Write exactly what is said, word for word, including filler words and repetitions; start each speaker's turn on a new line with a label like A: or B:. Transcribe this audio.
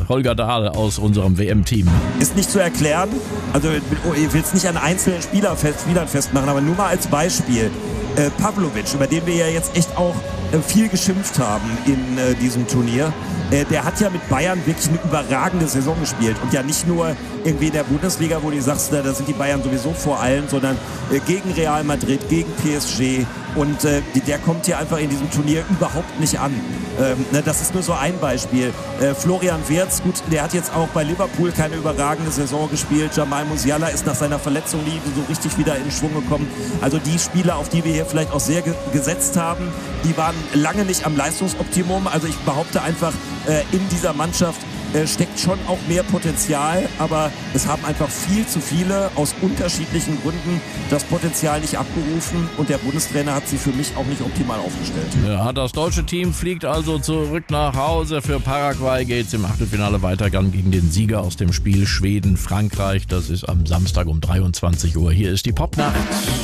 A: Holger Dahl aus unserem W M-Team.
B: Ist nicht zu erklären, also ich will es nicht an einzelnen Spieler fest, Spielern festmachen, aber nur mal als Beispiel. Äh, Pavlovic, über den wir ja jetzt echt auch äh, viel geschimpft haben in äh, diesem Turnier, äh, der hat ja mit Bayern wirklich eine überragende Saison gespielt und ja nicht nur irgendwie in der Bundesliga, wo du sagst, da sind die Bayern sowieso vor allen, sondern äh, gegen Real Madrid, gegen P S G und äh, der kommt hier einfach in diesem Turnier überhaupt nicht an. Ähm, ne, das ist nur so ein Beispiel. Äh, Florian Wirtz, gut, der hat jetzt auch bei Liverpool keine überragende Saison gespielt. Jamal Musiala ist nach seiner Verletzung nie so richtig wieder in Schwung gekommen. Also die Spieler, auf die wir hier vielleicht auch sehr ge gesetzt haben, die waren lange nicht am Leistungsoptimum. Also ich behaupte einfach, äh, in dieser Mannschaft äh, steckt schon auch mehr Potenzial, aber es haben einfach viel zu viele aus unterschiedlichen Gründen das Potenzial nicht abgerufen und der Bundestrainer hat sie für mich auch nicht optimal aufgestellt.
A: Ja, das deutsche Team fliegt also zurück nach Hause. Für Paraguay geht es im Achtelfinale weiter gegen den Sieger aus dem Spiel Schweden-Frankreich. Das ist am Samstag um dreiundzwanzig Uhr. Hier ist die Popnacht.